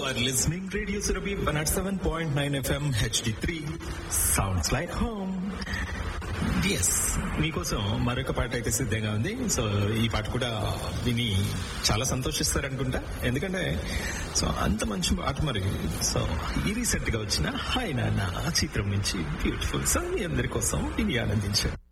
are listening Radio Surabhi 107.9 FM HD3. Sounds like home. Yes, మీకోసం మరొక పాట అయితే సిద్ధంగా ఉంది. సో ఈ పాట కూడా విని చాలా సంతోషిస్తారనుకుంటా, ఎందుకంటే సో అంత మంచి పాట మరి. సో ఈ రీసెంట్ గా వచ్చిన హాయ్ నాన్న చిత్రం నుంచి బ్యూటిఫుల్ సాంగ్ మీ అందరి కోసం విని ఆనందించారు.